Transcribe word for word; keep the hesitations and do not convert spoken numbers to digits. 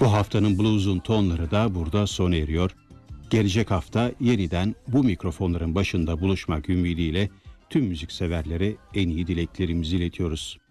Bu haftanın blues'un tonları da burada sona eriyor. Gelecek hafta yeniden bu mikrofonların başında buluşmak ümidiyle tüm müzikseverlere en iyi dileklerimizi iletiyoruz.